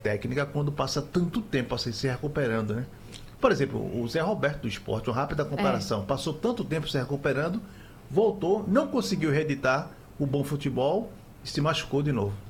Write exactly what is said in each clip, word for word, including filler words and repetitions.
técnica quando passa tanto tempo assim se recuperando, né? Por exemplo, o Zé Roberto do Sport, uma rápida comparação, é. passou tanto tempo se recuperando, voltou, não conseguiu reeditar o bom futebol e se machucou de novo.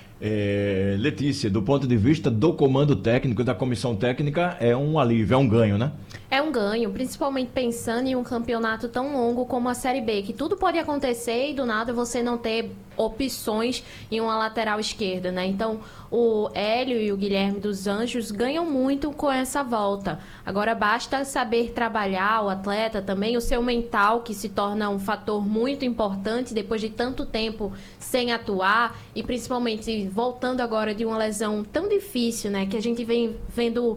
É, Letícia, do ponto de vista do comando técnico, da comissão técnica, é um alívio, é um ganho, né? É um ganho, principalmente pensando em um campeonato tão longo como a Série B, que tudo pode acontecer e do nada você não ter opções em uma lateral esquerda, né? Então, o Hélio e o Guilherme dos Anjos ganham muito com essa volta. Agora, basta saber trabalhar o atleta também, o seu mental, que se torna um fator muito importante depois de tanto tempo sem atuar e principalmente voltando agora de uma lesão tão difícil, né? Que a gente vem vendo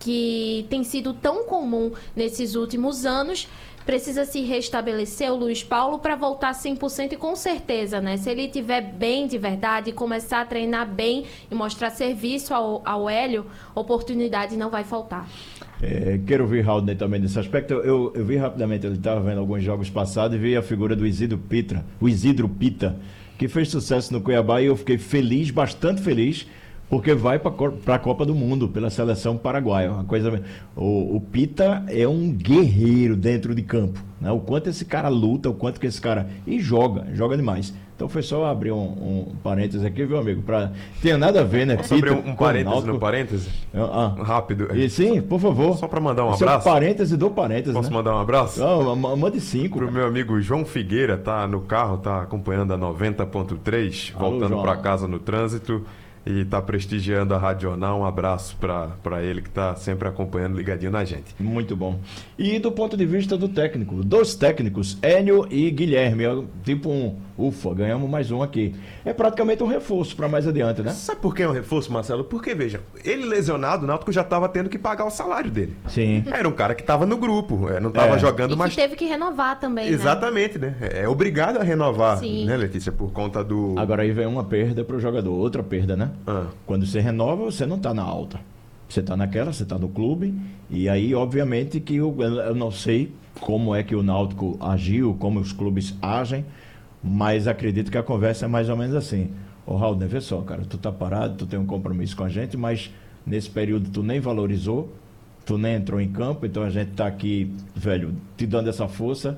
que tem sido tão comum nesses últimos anos. Precisa se restabelecer o Luiz Paulo para voltar cem por cento e com certeza, né? Se ele estiver bem de verdade, começar a treinar bem e mostrar serviço ao, ao Hélio, oportunidade não vai faltar. É, quero ouvir Raul também nesse aspecto. Eu, eu vi rapidamente, ele estava vendo alguns jogos passados e vi a figura do Isidro Pita, o Isidro Pita, que fez sucesso no Cuiabá e eu fiquei feliz, bastante feliz, porque vai para a Copa do Mundo pela seleção paraguaia. Uma coisa, o, o Pita é um guerreiro dentro de campo, né? O quanto esse cara luta, o quanto que esse cara... E joga, joga demais. Então foi só abrir um, um parênteses aqui, viu, amigo? Pra... Tem nada a ver, né? Posso abrir um, um parênteses no parênteses? Ah, Rápido. E, sim, por favor. Só para mandar um Esse abraço. É um parêntese do parênteses, Posso né? mandar um abraço? Não, mande cinco. Pro meu amigo João Figueira, tá no carro, tá acompanhando a noventa ponto três, voltando para casa no trânsito. E está prestigiando a Rádio Jornal. Um abraço para ele que está sempre acompanhando, ligadinho na gente. Muito bom. E do ponto de vista do técnico, dos técnicos, Hélio e Guilherme, é tipo um, ufa, ganhamos mais um aqui. É praticamente um reforço para mais adiante, né? Sabe por que é um reforço, Marcelo? Porque, veja, ele lesionado, o Náutico já estava tendo que pagar o salário dele. Sim. Era um cara que estava no grupo, não estava é. jogando e que mais... teve que renovar também, Exatamente, né? né? É obrigado a renovar, Sim. né, Letícia? Por conta do... Agora aí vem uma perda para o jogador, outra perda, né? Ah. Quando você renova, você não está na alta. Você está naquela, você está no clube. E aí, obviamente, que eu, eu não sei como é que o Náutico agiu, como os clubes agem, mas acredito que a conversa é mais ou menos assim. Ô, Raul, vê só, cara, tu tá parado, tu tem um compromisso com a gente, mas nesse período tu nem valorizou, tu nem entrou em campo, então a gente tá aqui, velho, te dando essa força.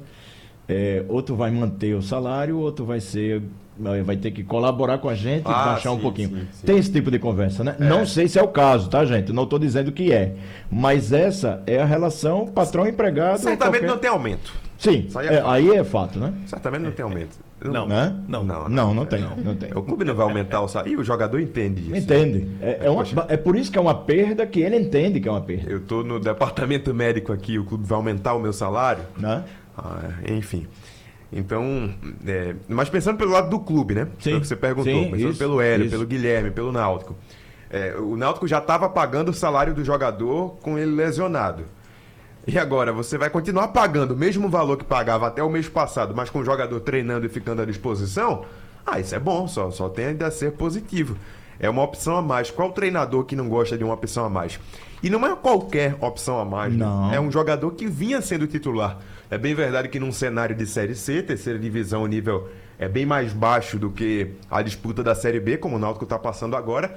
É, ou tu vai manter o salário, ou tu vai ser... vai ter que colaborar com a gente e ah, baixar sim, um pouquinho. Sim, sim. Tem esse tipo de conversa, né? É. Não sei se é o caso, tá, gente? Não estou dizendo que é. Mas essa é a relação patrão-empregado. Certamente qualquer... não tem aumento. Sim, é é, aí é fato, né? Certamente não tem aumento. Não, né? não, não, não, não tem, não tem. O clube não vai aumentar o salário. E o jogador entende isso. Entende. É, é, uma, é por isso que é uma perda que ele entende que é uma perda. Eu estou no departamento médico aqui, o clube vai aumentar o meu salário? Né? Ah, enfim... Então, é, mas pensando pelo lado do clube, né? Sim, Foi o que você perguntou. sim, pensando isso, pelo Hélio, isso. pelo Guilherme, pelo Náutico. É, o Náutico já estava pagando o salário do jogador com ele lesionado. E agora, você vai continuar pagando o mesmo valor que pagava até o mês passado, mas com o jogador treinando e ficando à disposição? Ah, isso é bom, só, só tende a ser positivo. É uma opção a mais. Qual treinador que não gosta de uma opção a mais? E não é qualquer opção a mais, né? Não. É um jogador que vinha sendo titular. É bem verdade que num cenário de Série C, terceira divisão, o nível é bem mais baixo do que a disputa da Série B, como o Náutico está passando agora,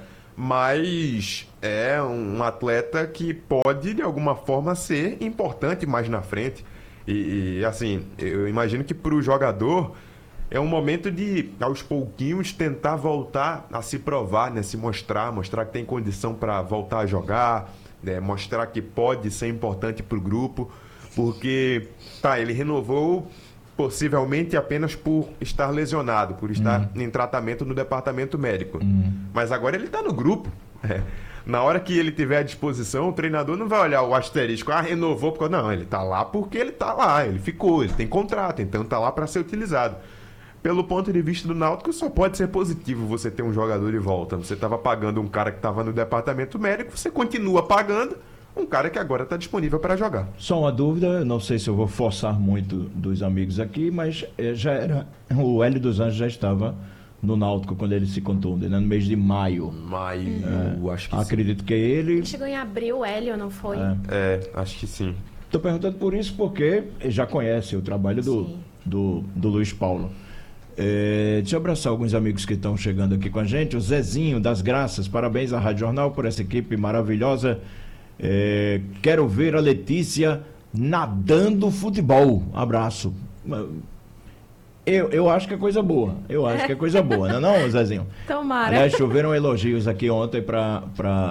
mas é um atleta que pode, de alguma forma, ser importante mais na frente. E, e assim, eu imagino que para o jogador é um momento de, aos pouquinhos, tentar voltar a se provar, né? Se mostrar, mostrar que tem condição para voltar a jogar, né? Mostrar que pode ser importante para o grupo. Porque, tá, ele renovou possivelmente apenas por estar lesionado, por estar Uhum. em tratamento no departamento médico. Uhum. Mas agora ele está no grupo. É. Na hora que ele tiver à disposição, o treinador não vai olhar o asterisco, ah, renovou, porque... não, ele está lá porque ele está lá, ele ficou, ele tem contrato, então está lá para ser utilizado. Pelo ponto de vista do Náutico, só pode ser positivo você ter um jogador de volta. Você estava pagando um cara que estava no departamento médico, você continua pagando um cara que agora está disponível para jogar. Só uma dúvida, não sei se eu vou forçar muito dos amigos aqui, mas eh, já era. O Hélio dos Anjos já estava no Náutico quando ele se contunde, né? No mês de maio. Maio, É, acho que acredito sim. que ele. Ele chegou em abril, o Hélio, não foi? É. É, acho que sim. Estou perguntando por isso porque já conhece o trabalho do, do, do Luiz Paulo. É, deixa eu abraçar alguns amigos que estão chegando aqui com a gente. O Zezinho das Graças, parabéns à Rádio Jornal por essa equipe maravilhosa. É, quero ver a Letícia nadando futebol. Abraço. Eu, eu acho que é coisa boa. Eu acho que é coisa boa, não é não, Zezinho? Tomara. Aliás, choveram elogios aqui ontem para